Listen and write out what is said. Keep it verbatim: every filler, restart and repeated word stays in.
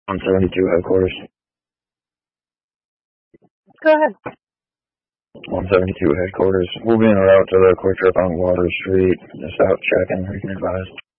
one seventy-two headquarters. Go ahead. one seventy-two headquarters. We'll be en route to the Quick Trip on Water Street. Just out checking. You can advise.